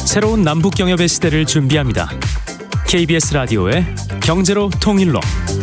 새로운 남북경협의 시대를 준비합니다. KBS 라디오의 경제로 통일로.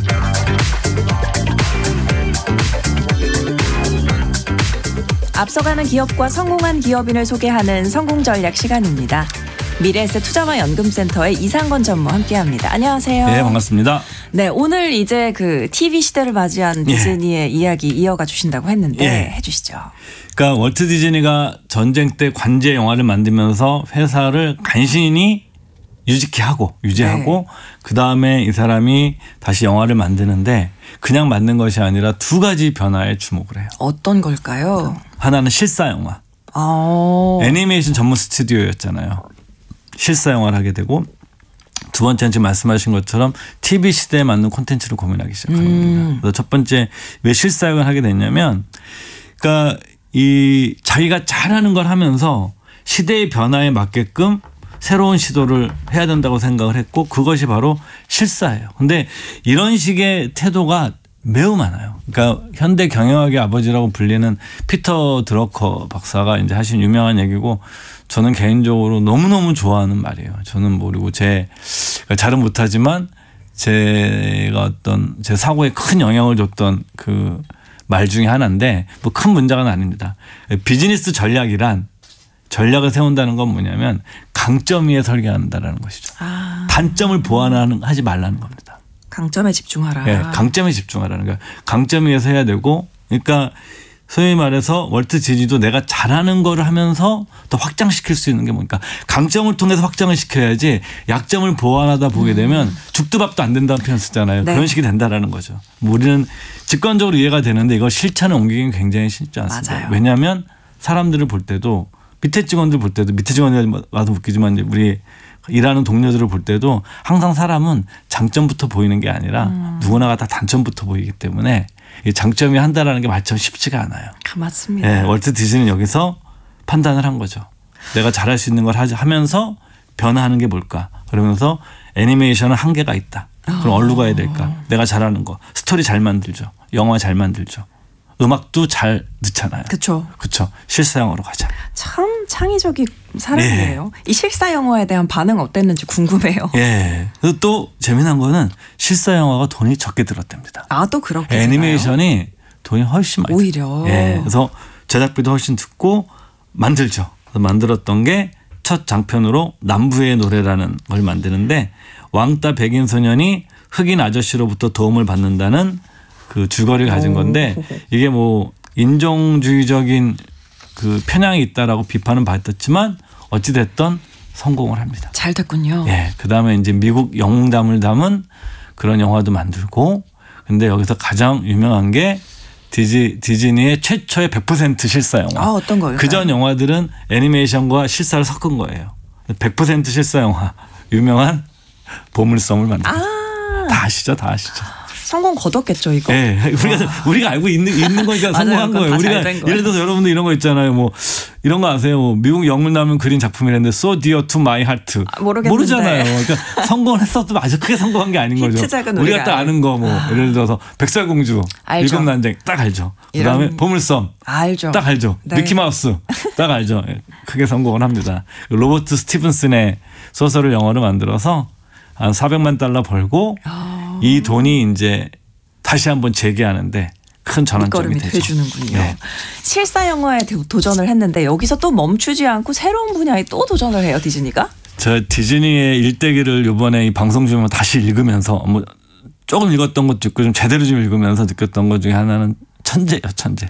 앞서가는 기업과 성공한 기업인을 소개하는 성공전략 시간입니다. 미래에셋 투자와 연금센터의 이상건 전무 함께합니다. 안녕하세요. 네, 반갑습니다. 네, 오늘 이제 그 TV 시대를 맞이한 디즈니의 이야기 이어가 주신다고 했는데 해주시죠. 그러니까 월트 디즈니가 전쟁 때 관제 영화를 만들면서 회사를 간신히 유지하고 그 다음에 이 사람이 다시 영화를 만드는데 그냥 만든 것이 아니라 두 가지 변화에 주목을 해요. 어떤 걸까요? 하나는 실사 영화. 애니메이션 전문 스튜디오였잖아요. 실사 영화를 하게 되고 두 번째는 지금 말씀하신 것처럼 TV 시대에 맞는 콘텐츠를 고민하기 시작하는 겁니다. 그래서 첫 번째 왜 실사 영화를 하게 됐냐면 그러니까 이 자기가 잘하는 걸 하면서 시대의 변화에 맞게끔 새로운 시도를 해야 된다고 생각을 했고 그것이 바로 실사예요. 근데 이런 식의 태도가 매우 많아요. 그러니까 현대 경영학의 아버지라고 불리는 피터 드러커 박사가 이제 하신 유명한 얘기고 저는 개인적으로 너무너무 좋아하는 말이에요. 저는 모르고 잘은 못하지만 제가 어떤 제 사고에 큰 영향을 줬던 그 말 중에 하나인데 뭐 큰 문제는 아닙니다. 비즈니스 전략이란 전략을 세운다는 건 뭐냐면 강점 위에 설계한다라는 것이죠. 단점을 보완하지 말라는 겁니다. 강점에 집중하라. 네, 강점에 집중하라는 거예요. 강점 위에서 해야 되고 그러니까 소위 말해서 월트 디즈니도 내가 잘하는 거를 하면서 더 확장시킬 수 있는 게 뭡니까? 강점을 통해서 확장을 시켜야지 약점을 보완하다 보게 되면 죽도 밥도 안 된다는 표현 쓰잖아요. 네. 그런 식이 된다라는 거죠. 우리는 직관적으로 이해가 되는데 이걸 실천에 옮기기는 굉장히 쉽지 않습니다. 맞아요. 왜냐하면 사람들을 볼 때도 밑에 직원들 볼 때도 밑에 직원들 와서 웃기지만 우리 일하는 동료들을 볼 때도 항상 사람은 장점부터 보이는 게 아니라 누구나가 다 단점부터 보이기 때문에 장점이 한다라는 게 말처럼 쉽지가 않아요. 맞습니다. 네, 월트 디즈니는 여기서 판단을 한 거죠. 내가 잘할 수 있는 걸 하면서 변화하는 게 뭘까? 그러면서 애니메이션은 한계가 있다. 그럼 어디로 가야 될까? 내가 잘하는 거. 스토리 잘 만들죠. 영화 잘 만들죠. 음악도 잘 넣잖아요. 그렇죠. 실사 영화로 가자. 참 창의적인 사람이에요. 이 실사 영화에 대한 반응 어땠는지 궁금해요. 예. 그리고 또 재미난 거는 실사 영화가 돈이 적게 들었답니다. 또 그렇게 애니메이션이 되나요? 돈이 훨씬 많이 오히려. 예. 그래서 제작비도 훨씬 듣고 만들죠. 그래서 만들었던 게 첫 장편으로 남부의 노래라는 걸 만드는데 왕따 백인 소년이 흑인 아저씨로부터 도움을 받는다는 그 줄거리를 가진 건데 이게 뭐 인종주의적인 그 편향이 있다라고 비판은 받았지만 어찌됐든 성공을 합니다. 잘 됐군요. 예. 그다음에 이제 미국 영웅담을 담은 그런 영화도 만들고 근데 여기서 가장 유명한 게 디즈니의 최초의 100% 실사 영화. 어떤 거요? 그전 영화들은 애니메이션과 실사를 섞은 거예요. 100% 실사 영화 유명한 보물섬을 만들었어요. 다 아시죠? 성공 거뒀겠죠 이거. 네, 우리가 알고 있는 거니까 성공한 거예요. 우리가 예를 들어서 여러분들 이런 거 있잖아요. 뭐 이런 거 아세요? 뭐 미국 영웅남은 그린 작품이랬는데 So Dear to My Heart. 모르잖아요. 그러니까 성공을 했어도 아주 크게 성공한 게 아닌 거죠. 우리가 딱 아는 거 뭐 예를 들어서 백설공주, 일곱 난쟁 딱 알죠. 그다음에 보물섬 알죠. 딱 알죠. 네. 미키마우스 딱 알죠. 크게 성공을 합니다. 로버트 스티븐슨의 소설을 영어로 만들어서 한 $400만 벌고 이 돈이 이제 다시 한번 재개하는데 큰 전환점이 되죠. 해주는군요. 네. 실사 영화에 도전을 했는데 여기서 또 멈추지 않고 새로운 분야에 또 도전을 해요 디즈니가? 저 디즈니의 일대기를 이번에 이 방송 중에 다시 읽으면서 뭐 조금 읽었던 것도 있고 좀 제대로 좀 읽으면서 느꼈던 것 중에 하나는 천재예요. 천재.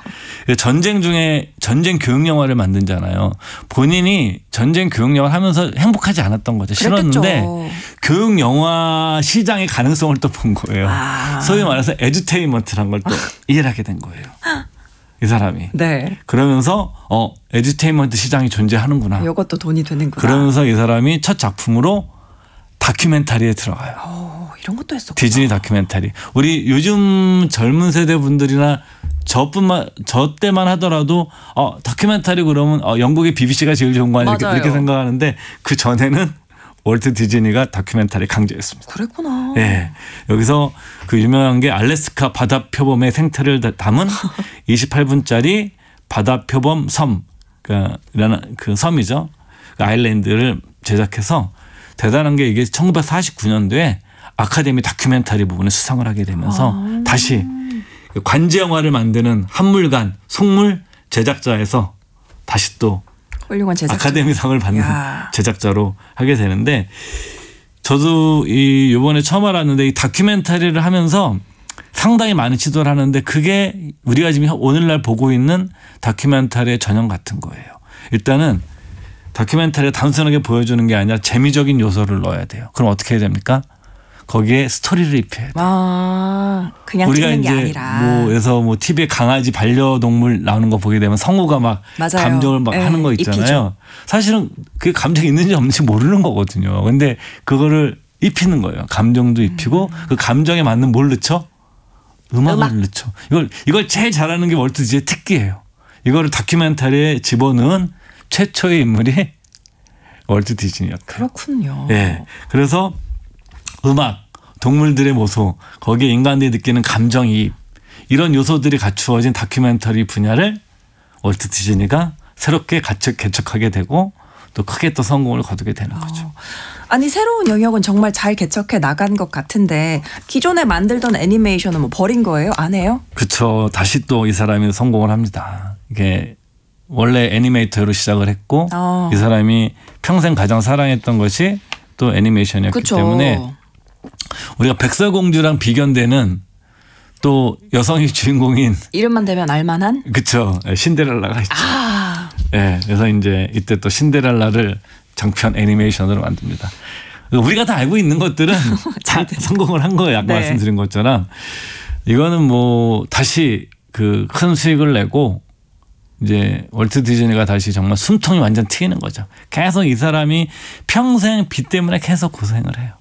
전쟁 중에 전쟁 교육 영화를 만든잖아요. 본인이 전쟁 교육 영화를 하면서 행복하지 않았던 거죠. 싫었는데 교육 영화 시장의 가능성을 또 본 거예요. 소위 말해서 에듀테인먼트란 걸 또 이해를 하게 된 거예요. 이 사람이. 네. 그러면서 에듀테인먼트 시장이 존재하는구나. 이것도 돈이 되는구나. 그러면서 이 사람이 첫 작품으로 다큐멘터리에 들어가요. 이런 것도 했었구나. 디즈니 다큐멘터리. 우리 요즘 젊은 세대 분들이나 저 때만 하더라도 다큐멘터리 그러면 영국의 BBC가 제일 좋은 거 아니야 이렇게 생각하는데 그 전에는 월트 디즈니가 다큐멘터리 강제였습니다. 그랬구나. 네. 여기서 그 유명한 게 알래스카 바다 표범의 생태를 담은 28분짜리 바다 표범 섬, 그 섬이죠. 아일랜드를 제작해서 대단한 게 이게 1949년도에 아카데미 다큐멘터리 부분에 수상을 하게 되면서 다시 관제 영화를 만드는 한물간 속물 제작자에서 다시 또 훌륭한 제작자. 아카데미상을 받는 제작자로 하게 되는데 저도 이번에 처음 알았는데 이 다큐멘터리를 하면서 상당히 많은 시도를 하는데 그게 우리가 지금 오늘날 보고 있는 다큐멘터리의 전형 같은 거예요. 일단은 다큐멘터리를 단순하게 보여주는 게 아니라 재미적인 요소를 넣어야 돼요. 그럼 어떻게 해야 됩니까? 거기에 스토리를 입혀야 돼요. 그냥 우리가 찍는 게 이제 아니라. 그래서 TV에 강아지 반려동물 나오는 거 보게 되면 성우가 막 맞아요. 감정을 막 하는 거 있잖아요. 입히죠. 사실은 그게 감정이 있는지 없는지 모르는 거거든요. 근데 그거를 입히는 거예요. 감정도 입히고 그 감정에 맞는 뭘 넣죠? 음악을 넣죠. 이걸 제일 잘하는 게 월트 디즈니의 특기예요. 이거를 다큐멘터리에 집어넣은 최초의 인물이 월트 디즈니였대요. 그렇군요. 예. 그래서 음악, 동물들의 모습, 거기에 인간들이 느끼는 감정이입 이런 요소들이 갖추어진 다큐멘터리 분야를 월트 디즈니가 새롭게 개척하게 되고 또 크게 또 성공을 거두게 되는 거죠. 아니 새로운 영역은 정말 잘 개척해 나간 것 같은데 기존에 만들던 애니메이션은 뭐 버린 거예요? 안 해요? 그렇죠. 다시 또 이 사람이 성공을 합니다. 이게 원래 애니메이터로 시작을 했고 이 사람이 평생 가장 사랑했던 것이 또 애니메이션이었기 그쵸. 때문에 우리가 백설공주랑 비견되는 또 여성이 주인공인 이름만 대면 알만한? 그렇죠. 신데렐라가 있죠. 네, 그래서 이제 이때 또 신데렐라를 장편 애니메이션으로 만듭니다. 우리가 다 알고 있는 것들은 다 성공을 한 거예요. 아까 말씀드린 것처럼 이거는 뭐 다시 그 큰 수익을 내고 이제 월트 디즈니가 다시 정말 숨통이 완전 트이는 거죠. 계속 이 사람이 평생 빚 때문에 계속 고생을 해요.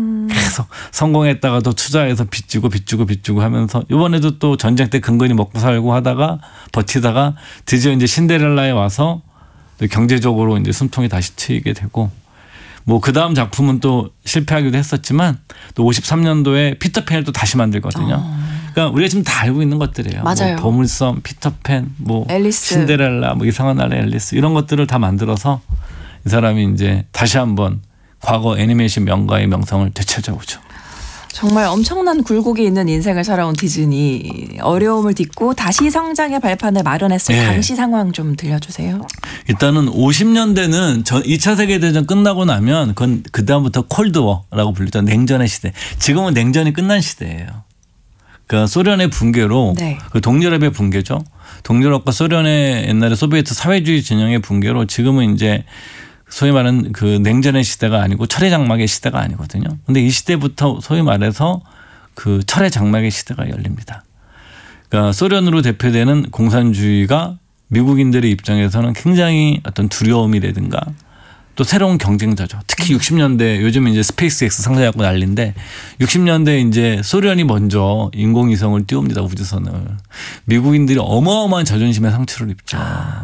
계속 성공했다가도 투자해서 빚주고 하면서 이번에도 또 전쟁 때 근근히 먹고 살고 하다가 버티다가 드디어 이제 신데렐라에 와서 경제적으로 이제 숨통이 다시 트이게 되고 뭐 그 다음 작품은 또 실패하기도 했었지만 또 53년도에 피터팬을 또 다시 만들거든요. 그러니까 우리가 지금 다 알고 있는 것들이에요. 맞아요. 뭐 보물섬, 피터팬, 뭐 앨리스. 신데렐라, 뭐 이상한 나라의 앨리스 이런 것들을 다 만들어서 이 사람이 이제 다시 한번 과거 애니메이션 명가의 명성을 되찾아오죠. 정말 엄청난 굴곡이 있는 인생을 살아온 디즈니 어려움을 딛고 다시 성장의 발판을 마련했을 당시 상황 좀 들려주세요. 일단은 50년대는 2차 세계대전 끝나고 나면 그건 그다음부터 콜드워라고 불리죠. 냉전의 시대. 지금은 냉전이 끝난 시대예요. 그러니까 소련의 붕괴로 그 동유럽의 붕괴죠. 동유럽과 소련의 옛날에 소비에트 사회주의 진영의 붕괴로 지금은 이제 소위 말하는 그 냉전의 시대가 아니고 철의 장막의 시대가 아니거든요. 근데 이 시대부터 소위 말해서 그 철의 장막의 시대가 열립니다. 그러니까 소련으로 대표되는 공산주의가 미국인들의 입장에서는 굉장히 어떤 두려움이라든가 또 새로운 경쟁자죠. 특히 60년대 요즘 이제 스페이스X 상장하고 난리인데 60년대 이제 소련이 먼저 인공위성을 띄웁니다. 우주선을. 미국인들이 어마어마한 자존심의 상처를 입죠.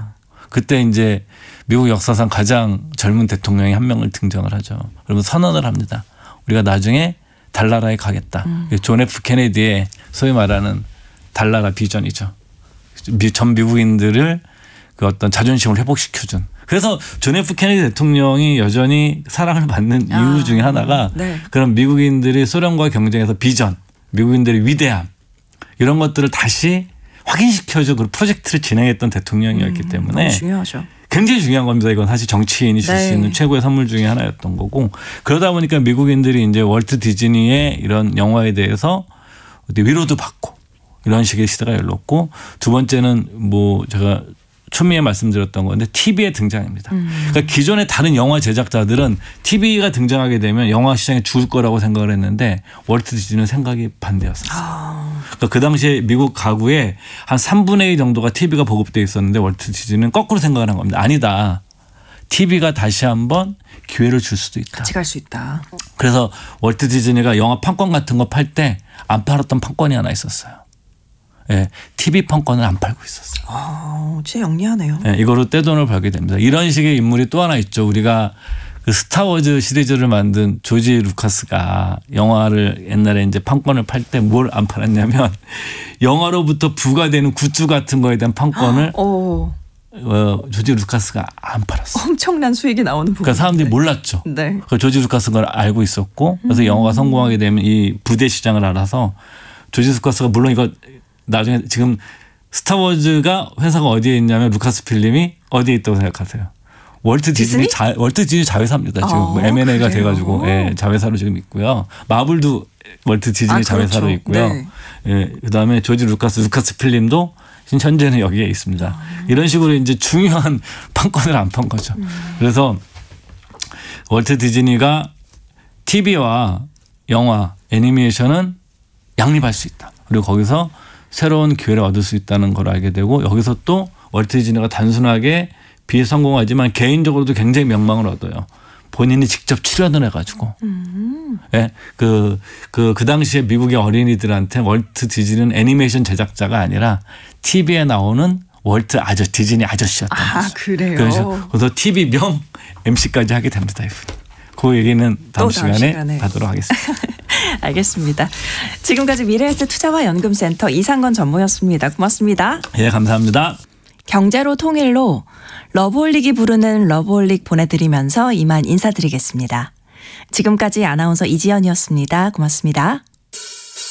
그때 이제 미국 역사상 가장 젊은 대통령이 한 명을 등장을 하죠. 그러면 선언을 합니다. 우리가 나중에 달나라에 가겠다. 존 F 케네디의 소위 말하는 달나라 비전이죠. 전 미국인들을 그 어떤 자존심을 회복시켜준. 그래서 존 F 케네디 대통령이 여전히 사랑을 받는 이유 중에 하나가 그런 미국인들이 소련과 경쟁에서 비전, 미국인들의 위대함 이런 것들을 다시 확인시켜주고 그 프로젝트를 진행했던 대통령이었기 때문에 너무 중요하죠. 굉장히 중요한 겁니다. 이건 사실 정치인이 줄 수 있는 최고의 선물 중에 하나였던 거고 그러다 보니까 미국인들이 이제 월트 디즈니의 이런 영화에 대해서 위로도 받고 이런 식의 시대가 열렸고 두 번째는 뭐 제가 초미에 말씀드렸던 건데 TV의 등장입니다. 그러니까 기존의 다른 영화 제작자들은 TV가 등장하게 되면 영화 시장이 죽을 거라고 생각을 했는데 월트 디즈니는 생각이 반대였었어요. 그러니까 그 당시에 미국 가구에 한 3분의 2 정도가 TV가 보급되어 있었는데 월트 디즈니는 거꾸로 생각을 한 겁니다. 아니다. TV가 다시 한번 기회를 줄 수도 있다. 같이 갈 수 있다. 그래서 월트 디즈니가 영화 판권 같은 거 팔 때 안 팔았던 판권이 하나 있었어요. 예, TV 판권을 안 팔고 있었어요. 진짜 영리하네요. 예, 이거로 떼돈을 벌게 됩니다. 이런 식의 인물이 또 하나 있죠. 우리가 그 스타워즈 시리즈를 만든 조지 루카스가 영화를 옛날에 이제 판권을 팔 때 뭘 안 팔았냐면 영화로부터 부과되는 굿즈 같은 거에 대한 판권을 조지 루카스가 안 팔았어. 엄청난 수익이 나오는 부분. 그러니까 사람들이 몰랐죠. 네. 그 조지 루카스가 걸 알고 있었고 그래서 영화가 성공하게 되면 이 부대 시장을 알아서 조지 루카스가 물론 이거 나중에 지금 스타워즈가 회사가 어디에 있냐면 루카스 필름이 어디에 있다고 생각하세요? 월트 디즈니 자회사입니다. 지금 뭐 M&A가 돼가지고 자회사로 지금 있고요. 마블도 월트 디즈니 자회사로 그렇죠. 있고요. 네. 예, 그다음에 조지 루카스 필름도 현재는 여기에 있습니다. 이런 식으로 이제 중요한 판권을 안 판 거죠. 그래서 월트 디즈니가 TV와 영화, 애니메이션은 양립할 수 있다. 그리고 거기서 새로운 기회를 얻을 수 있다는 걸 알게 되고 여기서 또 월트 디즈니가 단순하게 비성공하지만 개인적으로도 굉장히 명망을 얻어요. 본인이 직접 출연을 해가지고. 예, 그 당시에 미국의 어린이들한테 월트 디즈니는 애니메이션 제작자가 아니라 TV에 나오는 디즈니 아저씨였던 거죠. 그래요? 그래서 TV 명 MC까지 하게 됩니다. 이분이. 그 얘기는 다음 시간에 하도록 하겠습니다. 알겠습니다. 지금까지 미래에셋 투자와 연금센터 이상건 전무였습니다. 고맙습니다. 예, 감사합니다. 경제로 통일로 러브홀릭이 부르는 러브홀릭 보내드리면서 이만 인사드리겠습니다. 지금까지 아나운서 이지연이었습니다. 고맙습니다.